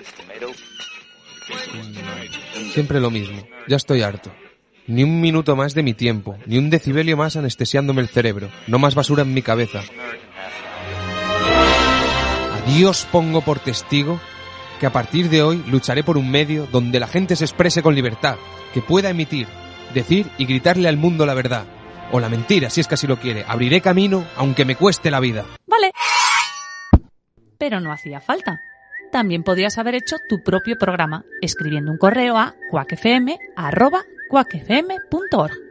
Siempre lo mismo. Ya estoy harto. Ni un minuto más de mi tiempo, ni un decibelio más anestesiándome el cerebro. No más basura en mi cabeza. A Dios pongo por testigo que a partir de hoy lucharé por un medio donde la gente se exprese con libertad, que pueda emitir, decir y gritarle al mundo la verdad. O la mentira, si es que así lo quiere. Abriré camino, aunque me cueste la vida. Vale. Pero no hacía falta. También podrías haber hecho tu propio programa, escribiendo un correo a quackfm@quackfm.org.